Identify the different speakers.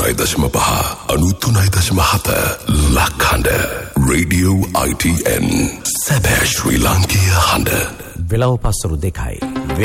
Speaker 1: 99.5 93.7 ලක්හඬ Radio ITN සැබෑ ශ්‍රී ලාංකීය හඬ
Speaker 2: වෙලව පස්වරු 2යි